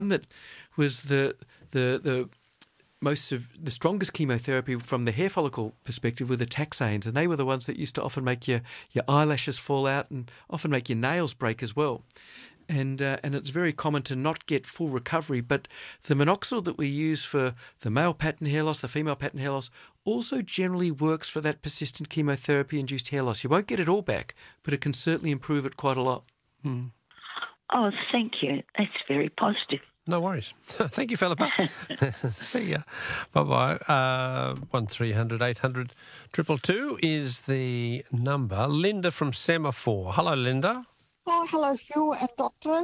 that was the the strongest chemotherapy from the hair follicle perspective were the taxanes, and they were the ones that used to often make your eyelashes fall out and often make your nails break as well. And it's very common to not get full recovery, but the minoxidil that we use for the male pattern hair loss, the female pattern hair loss, also generally works for that persistent chemotherapy-induced hair loss. You won't get it all back, but it can certainly improve it quite a lot. Oh, thank you. That's very positive. No worries. Thank you, Philippa. See ya. Bye-bye. 1300 800 222 is the number. Linda from Semaphore. Hello, Linda. Oh, hello, Phil and Doctor.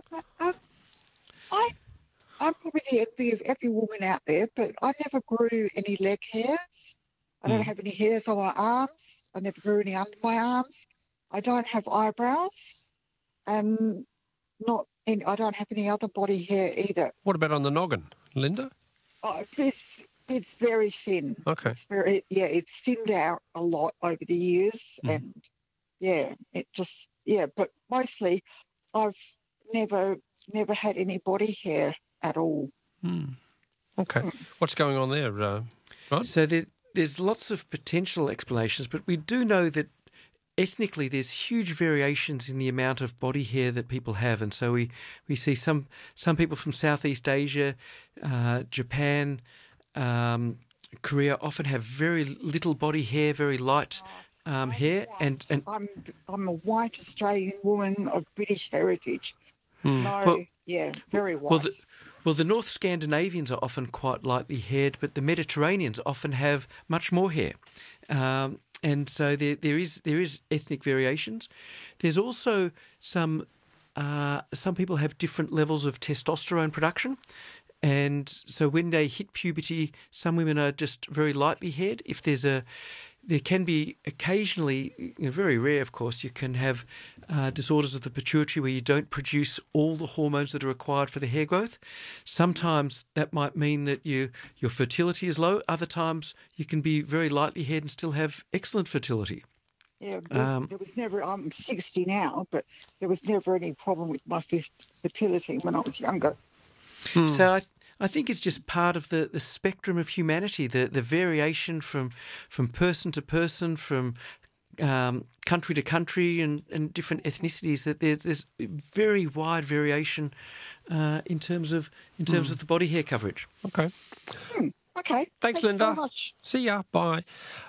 I'm probably the envy of every woman out there, but I never grew any leg hairs. I don't have any hairs on my arms. I never grew any under my arms. I don't have eyebrows, and I don't have any other body hair either. What about on the noggin, Linda? Oh, it's very thin. Okay. It's thinned out a lot over the years, and but mostly I've never had any body hair at all. Okay. What's going on there, Rod? So there's lots of potential explanations, but we do know that ethnically there's huge variations in the amount of body hair that people have. And so we see some people from Southeast Asia, Japan, Korea often have very little body hair, very light hair. And I'm a white Australian woman of British heritage. Very white. Well, the North Scandinavians are often quite lightly haired, but the Mediterraneans often have much more hair. And so there is ethnic variations. There's also some people have different levels of testosterone production. And so when they hit puberty, some women are just very lightly haired. There can be occasionally, very rare of course, you can have disorders of the pituitary where you don't produce all the hormones that are required for the hair growth. Sometimes that might mean that your fertility is low. Other times you can be very lightly haired and still have excellent fertility. Yeah, there was never, I'm 60 now, but there was never any problem with my fertility when I was younger. So I think it's just part of the spectrum of humanity, the variation from person to person, from country to country and different ethnicities, that there's very wide variation in terms of the body hair coverage. Okay. Okay. Thanks, Linda. Very much. See ya. Bye.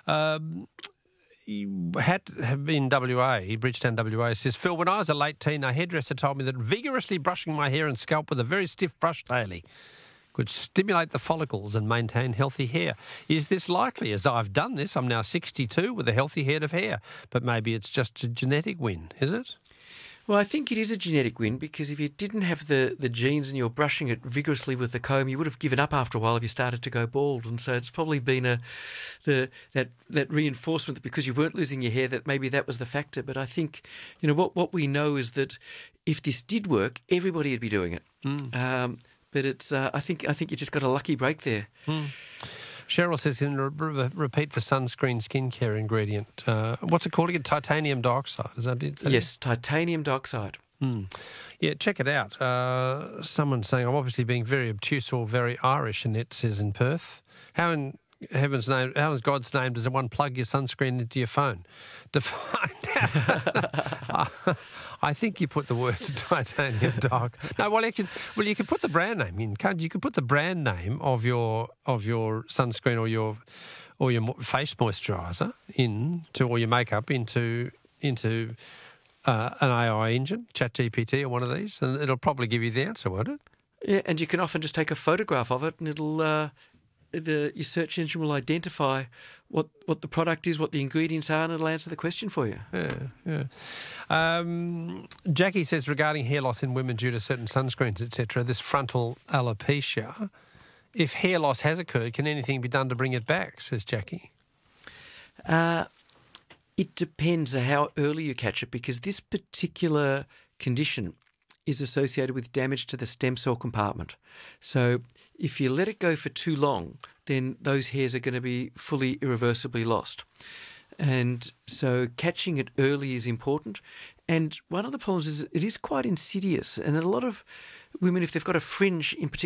Have in WA, Bridgetown, WA, says, Phil, when I was a late teen, a hairdresser told me that vigorously brushing my hair and scalp with a very stiff brush daily could stimulate the follicles and maintain healthy hair. Is this likely? As I've done this, I'm now 62 with a healthy head of hair, but maybe it's just a genetic win, is it? Well, I think it is a genetic win, because if you didn't have the genes and you're brushing it vigorously with the comb, you would have given up after a while if you started to go bald. And so it's probably been that reinforcement that because you weren't losing your hair, that maybe that was the factor. But I think, what we know is that if this did work, everybody would be doing it. But it's I think you just got a lucky break there. Cheryl says, repeat the sunscreen skincare ingredient. What's it called again? Titanium dioxide. Is that it? Yes, titanium dioxide. Yeah, check it out. Someone's saying, I'm obviously being very obtuse or very Irish, and it says in Perth. How in heaven's name, how in God's name does one plug your sunscreen into your phone? To find out. I think you put the words titanium dioxide. No, well, you can put the brand name in, can't you? You can put the brand name of your sunscreen or your face moisturiser or your makeup into an AI engine, ChatGPT or one of these, and it'll probably give you the answer, won't it? Yeah, and you can often just take a photograph of it, and it'll your search engine will identify what the product is, what the ingredients are, and it'll answer the question for you. Yeah. Jackie says, regarding hair loss in women due to certain sunscreens, etc., this frontal alopecia, if hair loss has occurred, can anything be done to bring it back, says Jackie? It depends on how early you catch it, because this particular condition is associated with damage to the stem cell compartment. So if you let it go for too long, then those hairs are going to be fully irreversibly lost. And so catching it early is important. And one of the problems is it is quite insidious, and a lot of women, if they've got a fringe in particular,